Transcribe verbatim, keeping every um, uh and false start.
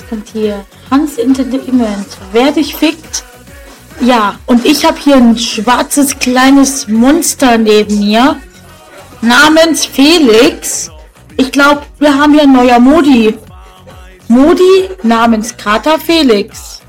kommt hier? Hans Entertainment. Wer dich fickt? Ja, und ich habe hier ein schwarzes kleines Monster neben mir. Namens Felix. Ich glaube, wir haben hier ein neuer Modi. Modi namens Kater Felix.